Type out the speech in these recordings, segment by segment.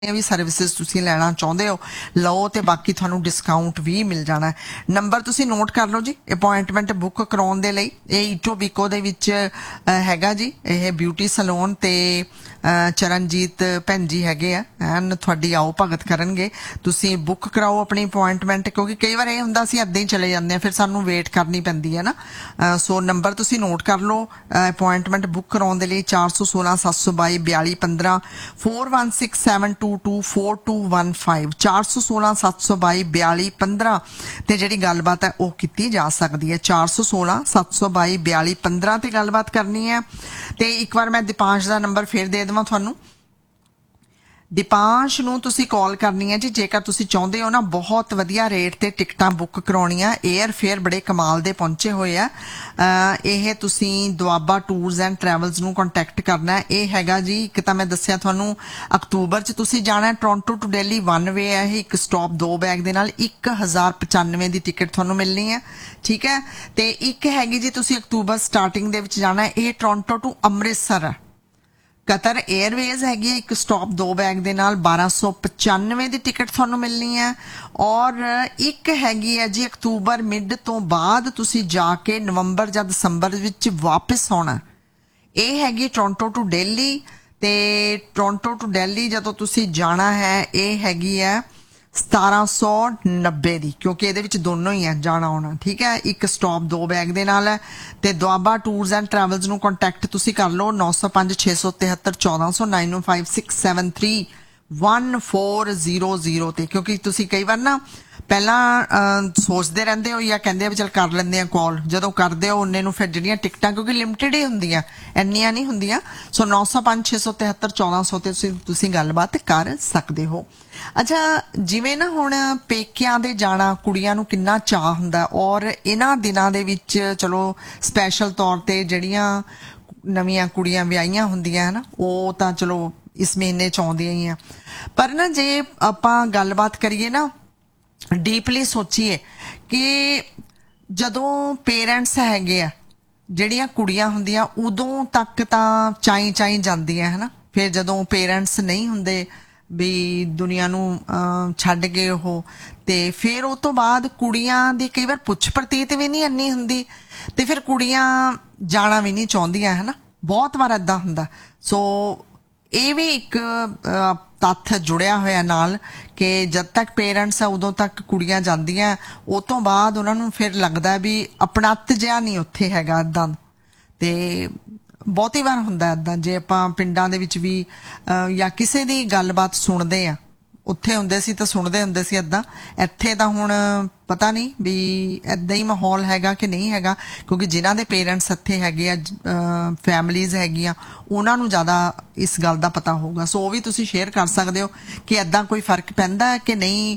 भी सर्विसिज तुसीं लैना चाहुंदे हो लो ते बाकी तुहानूं डिस्काउंट भी मिल जाना है। नंबर तुसीं नोट कर लो जी अपॉइंटमेंट बुक कराउण दे लई। ਇਹ ਈਟੋ ਬੀਕੋ ਦੇ ਵਿੱਚ ਹੈਗਾ ਜੀ ਇਹ ਬਿਊਟੀ ਸਲੂਨ ਤੇ ਚਰਨਜੀਤ ਭੈਣ ਜੀ ਹੈਗੇ ਆ ਐਨ ਤੁਹਾਡੀ ਆਓ ਭਗਤ ਕਰਨਗੇ। ਤੁਸੀਂ ਬੁੱਕ ਕਰਾਓ ਆਪਣੀ ਅਪॉइंटमेंट ਕਿਉਂਕਿ ਕਈ ਵਾਰ ਇਹ ਹੁੰਦਾ ਅਸੀਂ ਅੱਧੇ ਹੀ ਚਲੇ ਜਾਂਦੇ ਆ ਫਿਰ ਸਾਨੂੰ ਵੇਟ ਕਰਨੀ ਪੈਂਦੀ ਹੈ ਨਾ। ਸੋ ਨੰਬਰ ਤੁਸੀਂ ਨੋਟ ਕਰ ਲਓ ਅਪॉइंटमेंट ਬੁੱਕ ਕਰਾਉਣ ਦੇ ਲਈ 416 722 4215 4167224215 416 722 4215 ਤੇ ਜਿਹੜੀ ਗੱਲਬਾਤ ਹੈ ਉਹ ਕੀਤੀ ਜਾ ਸਕਦੀ ਹੈ। 416 722 4215 ਤੇ ਗੱਲਬਾਤ ਕਰਨੀ ਹੈ। ਤੇ ਇੱਕ ਵਾਰ ਮੈਂ ਦੀਪਾਂਸ਼ ਦਾ ਨੰਬਰ ਫਿਰ ਦੇ ਦੇਵਾਂ ਤੁਹਾਨੂੰ। ਦੀਪਾਂਸ਼ ਨੂੰ ਤੁਸੀਂ ਕਾਲ ਕਰਨੀ ਹੈ ਜੀ ਜੇਕਰ ਤੁਸੀਂ ਚਾਹੁੰਦੇ ਹੋ ਨਾ ਬਹੁਤ ਵਧੀਆ ਰੇਟ ਤੇ ਟਿਕਟਾਂ ਬੁੱਕ ਕਰਾਉਣੀਆਂ। 에ਅਰ ਫੇਅਰ ਬੜੇ ਕਮਾਲ ਦੇ ਪਹੁੰਚੇ ਹੋਏ ਆ। ਇਹ ਤੁਸੀਂ ਦੁਆਬਾ ਟੂਰਸ ਐਂਡ ਟਰੈਵਲਸ ਨੂੰ ਕੰਟੈਕਟ ਕਰਨਾ ਹੈ। ਇਹ ਹੈਗਾ ਜੀ ਇੱਕ ਤਾਂ ਮੈਂ ਦੱਸਿਆ ਤੁਹਾਨੂੰ ਅਕਤੂਬਰ 'ਚ ਤੁਸੀਂ ਜਾਣਾ Toronto to Delhi one way ਹੈ। ਇਹ ਇੱਕ ਸਟਾਪ 2 ਬੈਗ ਦੇ ਨਾਲ 1095 ਦੀ ਟਿਕਟ ਤੁਹਾਨੂੰ ਮਿਲਣੀ ਹੈ ਠੀਕ ਹੈ। ਤੇ ਇੱਕ ਹੈਗੀ ਜੀ ਤੁਸੀਂ ਅਕਤੂਬਰ ਸਟਾਰਟਿੰਗ ਦੇ ਵਿੱਚ ਜਾਣਾ ਇਹ ਟੋਰਾਂਟੋ ਟੂ ਅੰਮ੍ਰਿਤਸਰ ਹੈ। ਕਤਰ 에ਅਰਵੇਜ਼ ਹੈਗੀ ਹੈ ਇੱਕ ਸਟਾਪ 2 ਬੈਗ ਦੇ ਨਾਲ 1295 ਦੀ ਟਿਕਟ ਤੁਹਾਨੂੰ ਮਿਲਣੀ ਹੈ। ਔਰ ਇੱਕ ਹੈਗੀ ਹੈ ਜੀ ਅਕਤੂਬਰ ਮਿਡ ਤੋਂ ਬਾਅਦ ਤੁਸੀਂ ਜਾ ਕੇ ਨਵੰਬਰ ਜਾਂ ਦਸੰਬਰ ਵਿੱਚ ਵਾਪਸ ਆਉਣਾ। ਇਹ ਹੈਗੀ ਟੋਰਾਂਟੋ ਟੂ ਦਿੱਲੀ ਤੇ ਟੋਰਾਂਟੋ ਟੂ ਦਿੱਲੀ ਜਦੋਂ ਤੁਸੀਂ ਜਾਣਾ ਹੈ ਇਹ ਹੈਗੀ ਹੈ 1790 ਦੀ ਕਿਉਂਕਿ ਇਹਦੇ ਵਿੱਚ ਦੋਨੋਂ ਹੀ ਹੈ ਜਾਣਾ ਆਉਣਾ ਠੀਕ ਹੈ। ਇੱਕ ਸਟਾਪ 2 ਬੈਗ ਦੇ ਨਾਲ ਹੈ ਤੇ ਦੁਆਬਾ ਟੂਰਸ ਐਂਡ ਟਰੈਵਲਸ ਨੂੰ ਕੰਟੈਕਟ ਤੁਸੀਂ ਕਰ ਲਓ 905 673 1400 905673 1400 ਤੇ ਕਿਉਂਕਿ ਤੁਸੀਂ ਕਈ ਵਾਰ ਨਾ ਪਹਿਲਾਂ ਸੋਚਦੇ ਰਹਿੰਦੇ ਹੋ ਜਾਂ ਕਹਿੰਦੇ ਆ ਵੀ ਚਲ ਕਰ ਲੈਂਦੇ ਆ ਕਾਲ ਜਦੋਂ ਕਰਦੇ ਹੋ ਉਹਨੇ ਨੂੰ ਫਿਰ ਜਿਹੜੀਆਂ ਟਿਕਟਾਂ ਕਿਉਂਕਿ ਲਿਮਟਿਡ ਹੀ ਹੁੰਦੀਆਂ ਇੰਨੀਆਂ ਨਹੀਂ ਹੁੰਦੀਆਂ। ਸੋ 905 673 1400 ਤੇ ਤੁਸੀਂ ਗੱਲਬਾਤ ਕਰ ਸਕਦੇ ਹੋ। ਅੱਛਾ ਜਿਵੇਂ ਨਾ ਹੁਣ ਪੇਕਿਆਂ ਦੇ ਜਾਣਾ ਕੁੜੀਆਂ ਨੂੰ ਕਿੰਨਾ ਚਾਅ ਹੁੰਦਾ ਔਰ ਇਹਨਾਂ ਦਿਨਾਂ ਦੇ ਵਿੱਚ ਚਲੋ ਸਪੈਸ਼ਲ ਤੌਰ ਤੇ ਜਿਹੜੀਆਂ ਨਵੀਆਂ ਕੁੜੀਆਂ ਵਿਆਹੀਆਂ ਹੁੰਦੀਆਂ ਹੈ ਨਾ ਉਹ ਤਾਂ ਚਲੋ ਇਸ ਮਹੀਨੇ 'ਚ ਆਉਂਦੀਆਂ ਹੀ ਆ। ਪਰ ਨਾ ਜੇ ਆਪਾਂ ਗੱਲਬਾਤ ਕਰੀਏ ਨਾ ਡੀਪਲੀ ਸੋਚੀਏ ਕਿ ਜਦੋਂ ਪੇਰੈਂਟਸ ਹੈਗੇ ਆ ਜਿਹੜੀਆਂ ਕੁੜੀਆਂ ਹੁੰਦੀਆਂ ਉਦੋਂ ਤੱਕ ਤਾਂ ਚਾਈ ਜਾਂਦੀਆਂ ਹੈ ਨਾ। ਫਿਰ ਜਦੋਂ ਪੇਰੈਂਟਸ ਨਹੀਂ ਹੁੰਦੇ ਵੀ ਦੁਨੀਆ ਨੂੰ ਛੱਡ ਗਏ ਉਹ ਤੇ ਫਿਰ ਉਹ ਤੋਂ ਬਾਅਦ ਕੁੜੀਆਂ ਦੀ ਕਈ ਵਾਰ ਪੁੱਛ ਪ੍ਰਤੀਤ ਵੀ ਨਹੀਂ ਇੰਨੀ ਹੁੰਦੀ ਤੇ ਫਿਰ ਕੁੜੀਆਂ ਜਾਣਾ ਵੀ ਨਹੀਂ ਚਾਹੁੰਦੀਆਂ ਹੈ ਨਾ। ਬਹੁਤ ਵਾਰ ਏਦਾਂ ਹੁੰਦਾ। ਸੋ ਇਹ ਵੀ ਇੱਕ ਤੱਥ ਜੁੜਿਆ ਹੋਇਆ ਨਾਲ ਕਿ ਜਦ ਤੱਕ ਪੇਰੈਂਟਸ ਆ ਉਦੋਂ ਤੱਕ ਕੁੜੀਆਂ ਜਾਂਦੀਆਂ ਉਹ ਤੋਂ ਬਾਅਦ ਉਹਨਾਂ ਨੂੰ ਫਿਰ ਲੱਗਦਾ ਵੀ ਆਪਣੱਤ ਜਿਹਾ ਨਹੀਂ ਉੱਥੇ ਹੈਗਾ ਏਦਾਂ। ਤੇ ਬਹੁਤੀ ਵਾਰ ਹੁੰਦਾ ਏਦਾਂ ਜੇ ਆਪਾਂ ਪਿੰਡਾਂ ਦੇ ਵਿੱਚ ਵੀ ਜਾਂ ਕਿਸੇ ਦੀ ਗੱਲਬਾਤ ਸੁਣਦੇ ਆ ਉੱਥੇ ਹੁੰਦੇ ਸੀ ਤਾਂ ਸੁਣਦੇ ਹੁੰਦੇ ਸੀ ਏਦਾਂ। ਇੱਥੇ ਤਾਂ ਹੁਣ ਪਤਾ ਨਹੀਂ ਵੀ ਏਦਾਂ ਹੀ ਮਾਹੌਲ ਹੈਗਾ ਕਿ ਨਹੀਂ ਹੈਗਾ ਕਿਉਂਕਿ ਜਿਨ੍ਹਾਂ ਦੇ ਪੇਰੈਂਟਸ ਇੱਥੇ ਹੈਗੇ ਆ ਫੈਮਲੀਜ਼ ਹੈਗੀਆਂ ਉਹਨਾਂ ਨੂੰ ਜ਼ਿਆਦਾ ਇਸ ਗੱਲ ਦਾ ਪਤਾ ਹੋਊਗਾ। ਸੋ ਉਹ ਵੀ ਤੁਸੀਂ ਸ਼ੇਅਰ ਕਰ ਸਕਦੇ ਹੋ ਕਿ ਏਦਾਂ ਕੋਈ ਫਰਕ ਪੈਂਦਾ ਕਿ ਨਹੀਂ।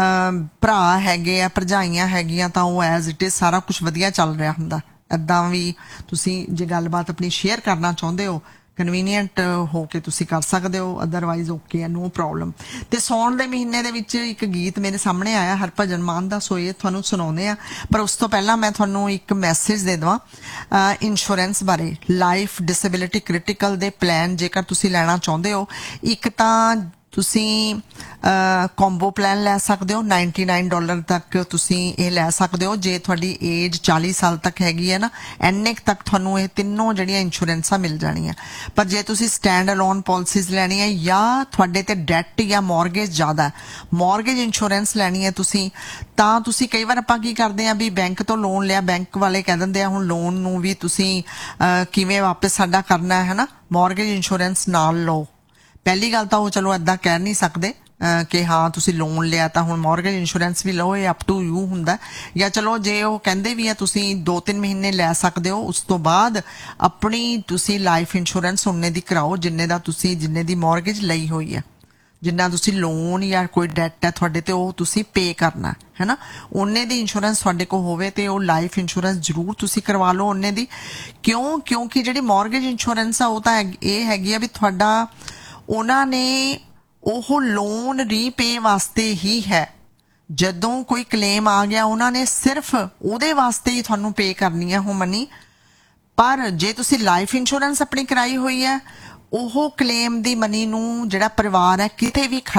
ਭਰਾ ਹੈਗੇ ਆ ਭਰਜਾਈਆਂ ਹੈਗੀਆਂ ਤਾਂ ਉਹ ਐਜ਼ ਇਟ ਇਜ਼ ਸਾਰਾ ਕੁਝ ਵਧੀਆ ਚੱਲ ਰਿਹਾ ਹੁੰਦਾ। ਏਦਾਂ ਵੀ ਤੁਸੀਂ ਜੇ ਗੱਲਬਾਤ ਆਪਣੀ ਸ਼ੇਅਰ ਕਰਨਾ ਚਾਹੁੰਦੇ ਹੋ ਕਨਵੀਨੀਅੰਟ ਹੋ ਕੇ ਤੁਸੀਂ ਕਰ ਸਕਦੇ ਹੋ ਅਦਰਵਾਈਜ਼ ਓਕੇ ਹੈ ਨੋ ਪ੍ਰੋਬਲਮ। ਤੇ ਸੌਣ ਦੇ ਮਹੀਨੇ ਦੇ ਵਿੱਚ ਇੱਕ ਗੀਤ ਮੇਰੇ ਸਾਹਮਣੇ ਆਇਆ ਹਰਭਜਨ ਮਾਨ ਦਾ ਸੋ ਇਹ ਤੁਹਾਨੂੰ ਸੁਣਾਉਂਦੇ ਆ। ਪਰ ਉਸ ਤੋਂ ਪਹਿਲਾਂ ਮੈਂ ਤੁਹਾਨੂੰ ਇੱਕ ਮੈਸੇਜ ਦੇ ਦੇਵਾਂ ਇੰਸ਼ੋਰੈਂਸ ਬਾਰੇ। ਲਾਈਫ ਡਿਸੇਬਿਲਿਟੀ ਕ੍ਰਿਟੀਕਲ ਦੇ ਪਲਾਨ ਜੇਕਰ ਤੁਸੀਂ ਲੈਣਾ ਚਾਹੁੰਦੇ ਹੋ ਇੱਕ ਤਾਂ ਤੁਸੀਂ ਕੰਬੋ ਪਲਾਨ ਲੈ ਸਕਦੇ ਹੋ $99 ਤੱਕ ਤੁਸੀਂ ਇਹ ਲੈ ਸਕਦੇ ਹੋ। ਜੇ ਤੁਹਾਡੀ ਏਜ 40 ਸਾਲ ਤੱਕ ਹੈਗੀ ਹੈ ਨਾ ਇੰਨੇ ਤੱਕ ਤੁਹਾਨੂੰ ਇਹ ਤਿੰਨੋਂ ਜਿਹੜੀਆਂ ਇੰਸ਼ੋਰੈਂਸਾਂ ਮਿਲ ਜਾਣੀਆਂ। ਪਰ ਜੇ ਤੁਸੀਂ ਸਟੈਂਡ ਅਲੋਨ ਪਾਲਿਸੀਜ਼ ਲੈਣੀ ਹੈ ਜਾਂ ਤੁਹਾਡੇ ਤੇ ਡੈਟ ਜਾਂ ਮੌਰਗੇਜ ਜ਼ਿਆਦਾ ਮੌਰਗੇਜ ਇੰਸ਼ੋਰੈਂਸ ਲੈਣੀ ਹੈ ਤੁਸੀਂ ਤਾਂ ਤੁਸੀਂ ਕਈ ਵਾਰ ਆਪਾਂ ਕੀ ਕਰਦੇ ਆ ਵੀ ਬੈਂਕ ਤੋਂ ਲੋਨ ਲਿਆ ਬੈਂਕ ਵਾਲੇ ਕਹਿ ਦਿੰਦੇ ਆ ਹੁਣ ਲੋਨ ਨੂੰ ਵੀ ਤੁਸੀਂ ਕਿਵੇਂ ਵਾਪਸ ਸਾਡਾ ਕਰਨਾ ਹੈ ਨਾ ਮੌਰਗੇਜ ਇੰਸ਼ੋਰੈਂਸ ਨਾਲ ਲਓ। ਪਹਿਲੀ ਗੱਲ ਤਾਂ ਉਹ ਚਲੋ ਏਦਾਂ ਕਹਿ ਨਹੀਂ ਸਕਦੇ ਕਿ ਹਾਂ ਤੁਸੀਂ ਲੋਨ ਲਿਆ ਤਾਂ ਹੁਣ ਮੌਰਗੇਜ ਇੰਸ਼ੋਰੈਂਸ ਵੀ ਲਓ ਇਹ ਅਪ ਟੂ ਯੂ ਹੁੰਦਾ। ਜਾਂ ਚਲੋ ਜੇ ਉਹ ਕਹਿੰਦੇ ਵੀ ਆ ਤੁਸੀਂ 2-3 ਮਹੀਨੇ ਲੈ ਸਕਦੇ ਹੋ ਉਸ ਤੋਂ ਬਾਅਦ ਆਪਣੀ ਤੁਸੀਂ ਲਾਈਫ ਇੰਸ਼ੋਰੈਂਸ ਉਨੇ ਦੀ ਕਰਾਓ ਜਿੰਨੇ ਦੀ ਮੌਰਗੇਜ ਲਈ ਹੋਈ ਹੈ ਜਿੰਨਾ ਤੁਸੀਂ ਲੋਨ ਜਾਂ ਕੋਈ ਡੈਟ ਹੈ ਤੁਹਾਡੇ ਤੇ ਉਹ ਤੁਸੀਂ ਪੇ ਕਰਨਾ ਹੈ ਨਾ ਉਨੇ ਦੀ ਇੰਸ਼ੋਰੈਂਸ ਤੁਹਾਡੇ ਕੋਲ ਹੋਵੇ ਤੇ ਉਹ ਲਾਈਫ ਇੰਸ਼ੋਰੈਂਸ ਜ਼ਰੂਰ ਤੁਸੀਂ ਕਰਵਾ ਲਓ ਉਨੇ ਦੀ। ਕਿਉਂਕਿ ਜਿਹੜੀ ਮੌਰਗੇਜ ਇੰਸ਼ੋਰੈਂਸ ਆ ਉਹ ਤਾਂ ਇਹ ਹੈਗੀ ਆ ਵੀ ਤੁਹਾਡਾ ਉਹਨਾਂ ਨੇ ਉਹ ਲੋਨ ਰੀਪੇ ਵਾਸਤੇ ਹੀ ਹੈ। ਜਦੋਂ ਕੋਈ ਕਲੇਮ ਆ ਗਿਆ ਉਹਨਾਂ ਨੇ ਸਿਰਫ ਉਹਦੇ ਵਾਸਤੇ ਹੀ ਤੁਹਾਨੂੰ ਪੇ ਕਰਨੀ ਹੈ ਉਹ ਮਨੀ। ਪਰ ਜੇ ਤੁਸੀਂ ਲਾਈਫ ਇੰਸ਼ੋਰੈਂਸ ਆਪਣੀ ਕਰਾਈ ਹੋਈ ਹੈ ਉਹ ਕਲੇਮ ਦੀ ਮਨੀ ਨੂੰ ਜਿਹੜਾ ਪਰਿਵਾਰ ਹੈ ਕਿਤੇ ਵੀ